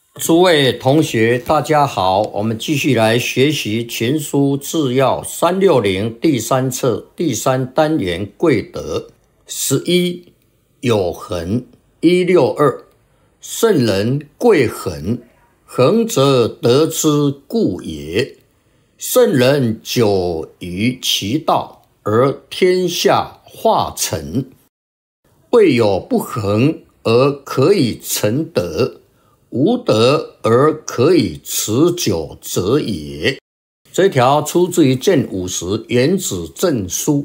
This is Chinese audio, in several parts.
诸位同学大家好，我们继续来学习群书治要360第3册第3单元贵德11有恒162圣人贵恒，恒则得之故也。圣人久于其道，而天下化成。未有不恒而可以成德，无德而可以持久者也。这条出自于建50原子证书。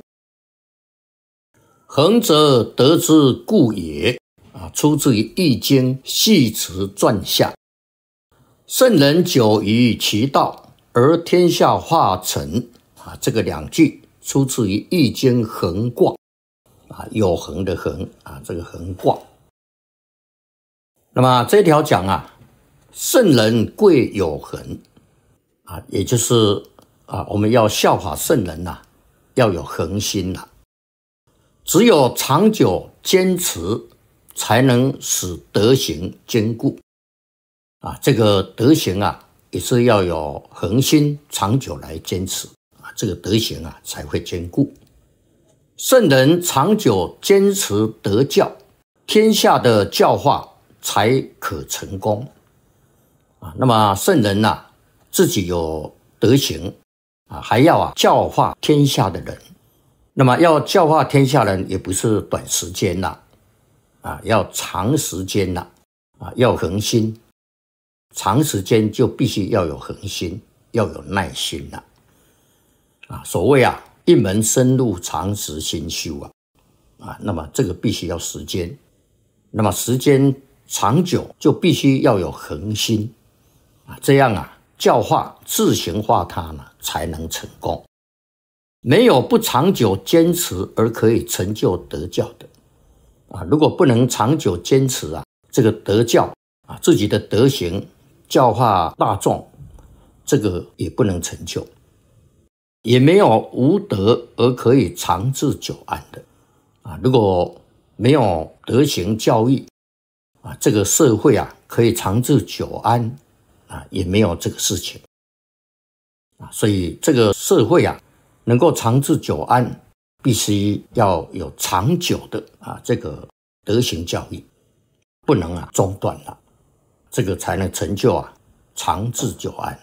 恒则得之故也，出自于易经系辞传下。圣人久于其道，而天下化成。这个两句出自于易经恒卦。有恒的恒，这个恒卦。那么这条讲圣人贵有恒，也就是我们要效法圣人要有恒心只有长久坚持，才能使德行坚固这个德行也是要有恒心，长久来坚持这个德行才会坚固。圣人长久坚持德教，天下的教化才可成功那么圣人自己有德行还要教化天下的人。那么要教化天下人也不是短时间要长时间要恒心。长时间就必须要有恒心，要有耐心所谓一门深入，长时心修那么这个必须要时间。那么时间长久就必须要有恒心这样教化自行化他才能成功。没有不长久坚持而可以成就德教的如果不能长久坚持这个德教自己的德行教化大众，这个也不能成就。也没有无德而可以长治久安的如果没有德行教育这个社会可以长治久安也没有这个事情所以这个社会能够长治久安，必须要有长久的这个德行教育，不能中断了，这个才能成就长治久安。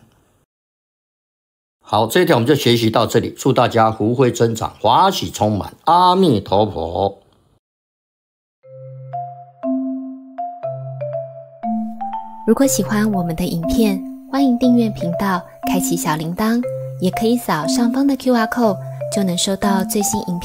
好，这一条我们就学习到这里，祝大家福慧增长，华喜充满，阿弥陀佛。 如果喜欢我们的影片，欢迎订阅频道，开启小铃铛，也可以扫上方的 QR code，就能收到最新影片。